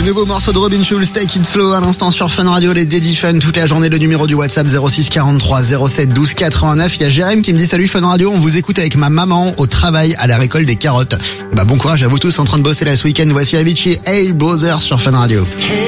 nouveau morceau de Robin Schulz, Take It Slow, à l'instant sur Fun Radio, les Daddy Fun, toute la journée. Le numéro du WhatsApp 06 43 07 12 89. Il y a Jérém qui me dit salut Fun Radio, on vous écoute avec ma maman au travail à la récolte des carottes. Bon courage à vous tous en train de bosser là ce week-end. Voici Avicii, Hey Brother sur Fun Radio.